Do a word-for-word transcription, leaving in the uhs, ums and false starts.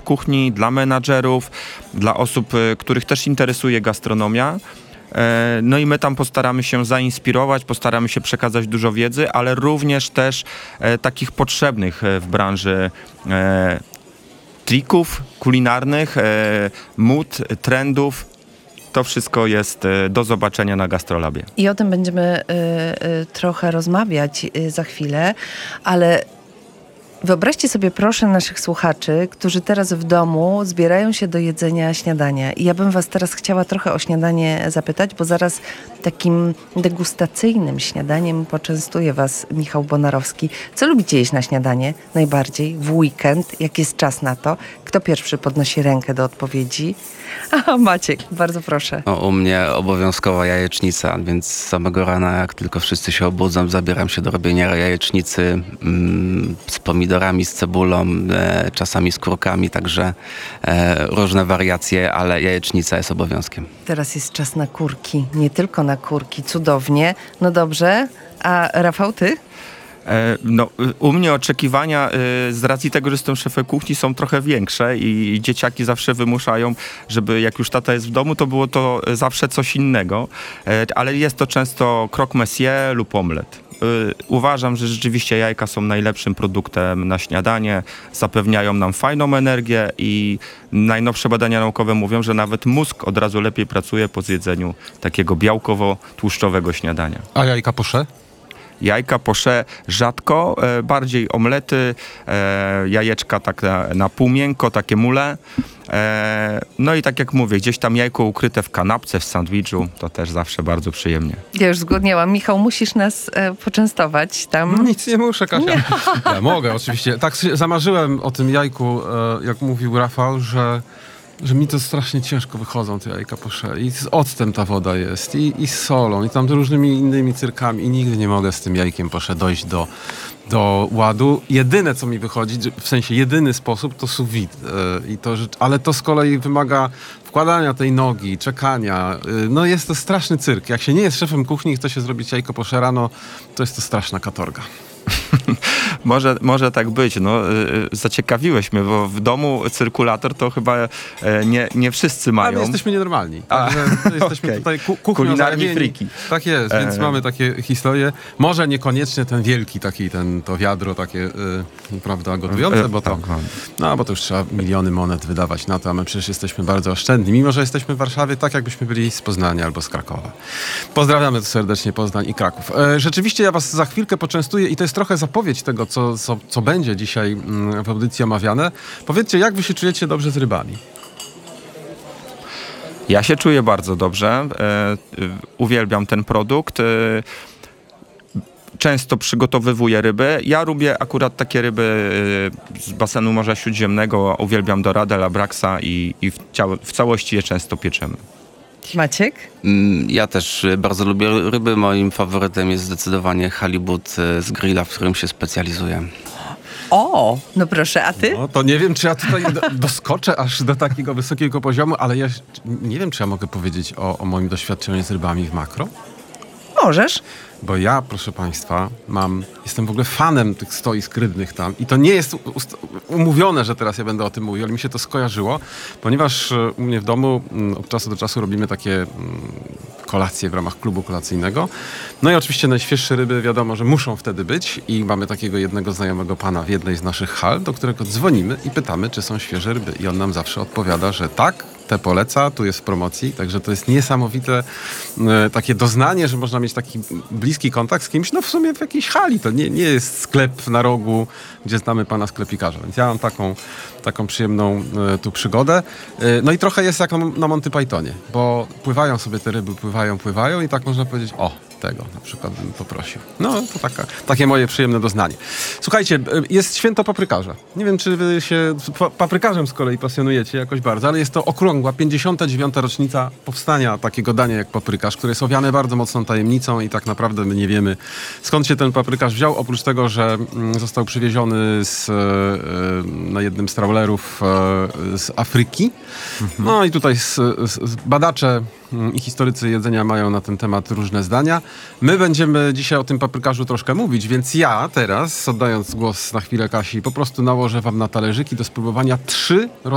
kuchni, dla menadżerów, dla osób, których też interesuje gastronomia. No i my tam postaramy się zainspirować, postaramy się przekazać dużo wiedzy, ale również też e, takich potrzebnych w branży e, trików kulinarnych, e, mód, trendów. To wszystko jest e, do zobaczenia na Gastrolabie. I o tym będziemy y, y, trochę rozmawiać y, za chwilę, ale wyobraźcie sobie proszę naszych słuchaczy, którzy teraz w domu zbierają się do jedzenia śniadania. I ja bym was teraz chciała trochę o śniadanie zapytać, bo zaraz takim degustacyjnym śniadaniem poczęstuje was Michał Bonarowski. Co lubicie jeść na śniadanie najbardziej w weekend, jak jest czas na to? Kto pierwszy podnosi rękę do odpowiedzi? Aha, Maciek, bardzo proszę. No, u mnie obowiązkowa jajecznica, więc z samego rana, jak tylko wszyscy się obudzą, zabieram się do robienia jajecznicy mm, z pomidorami, z cebulą, e, czasami z kurkami, także e, różne wariacje, ale jajecznica jest obowiązkiem. Teraz jest czas na kurki, nie tylko na kurki, cudownie. No dobrze, a Rafał, ty? No, u mnie oczekiwania z racji tego, że jestem szefem kuchni, są trochę większe i dzieciaki zawsze wymuszają, żeby jak już tata jest w domu, to było to zawsze coś innego, ale jest to często croque monsieur lub omlet. Uważam, że rzeczywiście jajka są najlepszym produktem na śniadanie, zapewniają nam fajną energię i najnowsze badania naukowe mówią, że nawet mózg od razu lepiej pracuje po zjedzeniu takiego białkowo-tłuszczowego śniadania. A jajka posze? Jajka posze rzadko, e, bardziej omlety, e, jajeczka tak na, na pół miękko, takie mule. E, no i tak jak mówię, gdzieś tam jajko ukryte w kanapce, w sandwichu, to też zawsze bardzo przyjemnie. Ja już zgłodniałam. Michał, musisz nas e, poczęstować tam. No nic nie muszę, Kasia. Nie. Ja mogę, oczywiście. Tak się zamarzyłem o tym jajku, e, jak mówił Rafał, że że mi to strasznie ciężko wychodzą te jajka posze. I z octem ta woda jest, i, i z solą, i tam różnymi innymi cyrkami. I nigdy nie mogę z tym jajkiem posze dojść do, do ładu. Jedyne, co mi wychodzi, w sensie jedyny sposób, to sous vide. Yy, i to, ale to z kolei wymaga wkładania tej nogi, czekania. Yy, no jest to straszny cyrk. Jak się nie jest szefem kuchni i chce się zrobić jajko posze rano, to jest to straszna katorga. może, może tak być. No, yy, zaciekawiłeś mnie, bo w domu cyrkulator to chyba yy, nie, nie wszyscy mają. Ale jesteśmy nienormalni. A, Także jesteśmy okay. tutaj ku, kuchnią kulinarni zarabieni. friki. Tak jest, więc e... mamy takie historie. Może niekoniecznie ten wielki taki, ten, to wiadro takie, yy, prawda, gotujące, bo to, no, bo to już trzeba miliony monet wydawać na to, a my przecież jesteśmy bardzo oszczędni, mimo że jesteśmy w Warszawie, tak jakbyśmy byli z Poznania albo z Krakowa. Pozdrawiamy serdecznie Poznań i Kraków. E, rzeczywiście ja was za chwilkę poczęstuję i to jest trochę zapowiedź tego, co, co, co będzie dzisiaj mm, w audycji omawiane. Powiedzcie, jak wy się czujecie dobrze z rybami? Ja się czuję bardzo dobrze. E, e, uwielbiam ten produkt. E, często przygotowywuję ryby. Ja lubię akurat takie ryby e, z basenu Morza Śródziemnego. Uwielbiam doradę, labraxa i, i w, cia- w całości je często pieczemy. Maciek? Ja też bardzo lubię ryby. Moim faworytem jest zdecydowanie halibut z grilla, w którym się specjalizuję. O, no proszę, a ty? No, to nie wiem, czy ja tutaj do, doskoczę aż do takiego wysokiego poziomu, ale ja nie wiem, czy ja mogę powiedzieć o, o moim doświadczeniu z rybami w makro. Możesz. Bo ja, proszę państwa, mam, jestem w ogóle fanem tych stoisk rybnych tam i to nie jest ust- umówione, że teraz ja będę o tym mówił, ale mi się to skojarzyło, ponieważ u mnie w domu od czasu do czasu robimy takie kolacje w ramach klubu kolacyjnego. No i oczywiście najświeższe ryby wiadomo, że muszą wtedy być i mamy takiego jednego znajomego pana w jednej z naszych hal, do którego dzwonimy i pytamy, czy są świeże ryby. I on nam zawsze odpowiada, że tak, te poleca, tu jest w promocji, także to jest niesamowite e, takie doznanie, że można mieć taki bliski kontakt z kimś, no w sumie w jakiejś hali, to nie, nie jest sklep na rogu, gdzie znamy pana sklepikarza, więc ja mam taką, taką przyjemną e, tu przygodę. E, no i trochę jest jak na, na Monty Pythonie, bo pływają sobie te ryby, pływają, pływają i tak można powiedzieć, o, tego na przykład bym poprosił. No to taka, takie moje przyjemne doznanie. Słuchajcie, jest święto paprykarza. Nie wiem, czy wy się paprykarzem z kolei pasjonujecie jakoś bardzo, ale jest to okrągła pięćdziesiąta dziewiąta rocznica powstania takiego dania jak paprykarz, które jest owiane bardzo mocną tajemnicą i tak naprawdę my nie wiemy, skąd się ten paprykarz wziął, oprócz tego, że został przywieziony z, na jednym z trawlerów z Afryki. Mhm. No i tutaj z, z, badacze i historycy jedzenia mają na ten temat różne zdania. My będziemy dzisiaj o tym paprykarzu troszkę mówić, więc ja teraz, oddając głos na chwilę Kasi, po prostu nałożę wam na talerzyki do spróbowania trzy